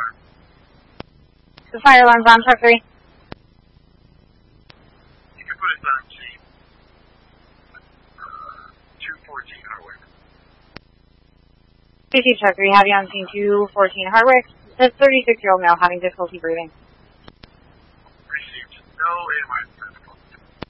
The fire alarm's on truck 3. You can put it on G. 214 Hardwick. Safety truck 3, have you on scene 214 Hardwick. Says 36-year-old male having difficulty breathing. Received. No AMI.